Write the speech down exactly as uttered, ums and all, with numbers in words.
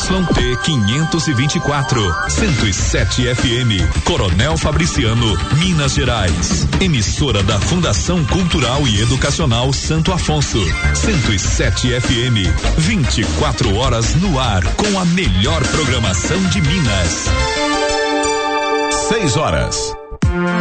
T quinhentos e vinte e quatro, cento e sete F M, Coronel Fabriciano, Minas Gerais. Emissora da Fundação Cultural e Educacional Santo Afonso, cento e sete F M, vinte e quatro horas no ar com a melhor programação de Minas. Seis horas.